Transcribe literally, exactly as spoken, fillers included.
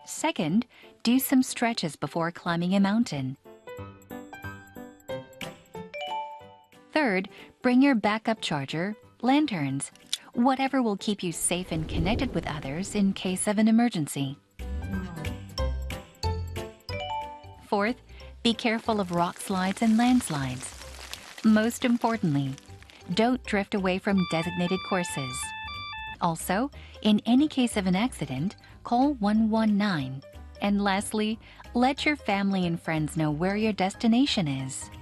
Second, do some stretches before climbing a mountain. Third, bring your backup charger, lanterns, whatever will keep you safe and connected with others in case of an emergency. Fourth, be careful of rock slides and landslides. Most importantly, don't drift away from designated courses. Also, in any case of an accident, call one one nine. And lastly, let your family and friends know where your destination is.